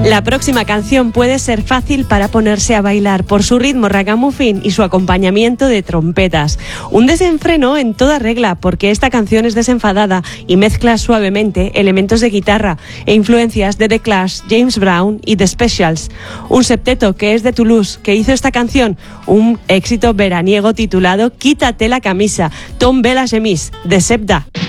La próxima canción puede ser fácil para ponerse a bailar por su ritmo ragamuffin y su acompañamiento de trompetas. Un desenfreno en toda regla, porque esta canción es desenfadada y mezcla suavemente elementos de guitarra e influencias de The Clash, James Brown y The Specials. Un septeto que es de Toulouse, que hizo esta canción un éxito veraniego titulado Quítate la camisa, Tombe la chemise, de Sepda.